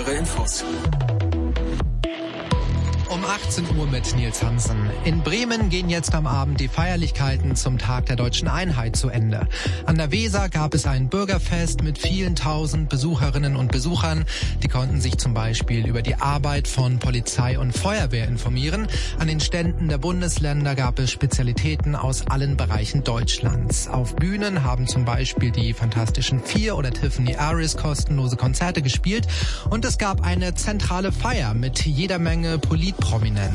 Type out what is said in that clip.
Eure Infos. Um 18 Uhr mit Nils Hansen. In Bremen gehen jetzt am Abend die Feierlichkeiten zum Tag der Deutschen Einheit zu Ende. An der Weser gab es ein Bürgerfest mit vielen tausend Besucherinnen und Besuchern. Die konnten sich zum Beispiel über die Arbeit von Polizei und Feuerwehr informieren. An den Ständen der Bundesländer gab es Spezialitäten aus allen Bereichen Deutschlands. Auf Bühnen haben zum Beispiel die Fantastischen Vier oder Tiffany Aris kostenlose Konzerte gespielt. Und es gab eine zentrale Feier mit jeder Menge Politprominenz.